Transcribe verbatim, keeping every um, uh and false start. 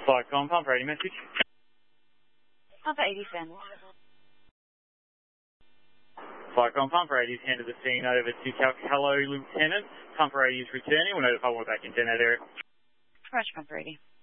Flycom, pump ready message. Pump eighty send. Flycom, pump ready is handed the scene over to Calc. Hello, Lieutenant. Pump ready is returning. We'll notify we're back in ten that area. Rush pump ready.